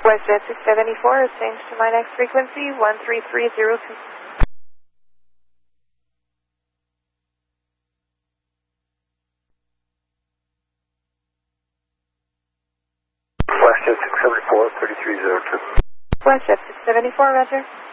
WestJet 674 is changed to my next frequency, 13302. WestJet 674, 3302. WestJet 674, roger.